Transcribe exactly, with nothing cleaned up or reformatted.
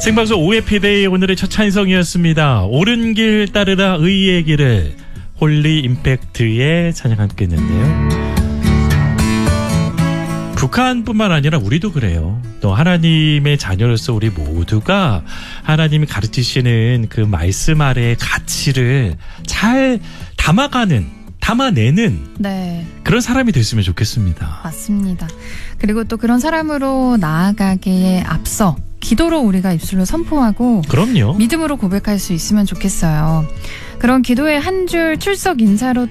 생방송 오해피데이 오늘의 첫 찬성이었습니다. 옳은 길 따르라 의의 길을 홀리 임팩트의 찬양 함께 했는데요. 북한뿐만 아니라 우리도 그래요. 또 하나님의 자녀로서 우리 모두가 하나님이 가르치시는 그 말씀 아래의 가치를 잘 담아가는, 담아내는 네. 그런 사람이 됐으면 좋겠습니다. 맞습니다. 그리고 또 그런 사람으로 나아가기에 앞서 기도로 우리가 입술로 선포하고 그럼요. 믿음으로 고백할 수 있으면 좋겠어요. 그런 기도의 한 줄 출석 인사로